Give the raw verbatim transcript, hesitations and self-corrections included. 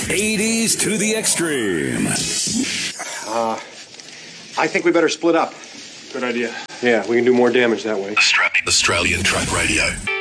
eighties to the extreme. Uh, I think we better split up. Good idea. Yeah, we can do more damage that way. Australian, Australian Truck Radio.